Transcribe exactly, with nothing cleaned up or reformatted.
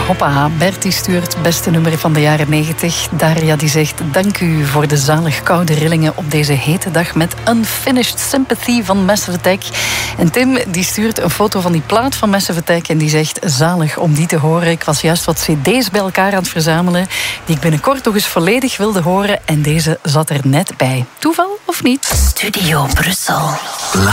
Hoppa, Bert die stuurt beste nummer van de jaren negentig. Daria die zegt, dank u voor de zalig koude rillingen op deze hete dag met Unfinished Sympathy van Massive Attack. En Tim die stuurt een foto van die plaat van Massive Attack en die zegt, zalig om die te horen. Ik was juist wat cd's bij elkaar aan het verzamelen die ik binnenkort nog eens volledig wilde horen en deze zat er net bij. Toeval of niet? Studio Brussel.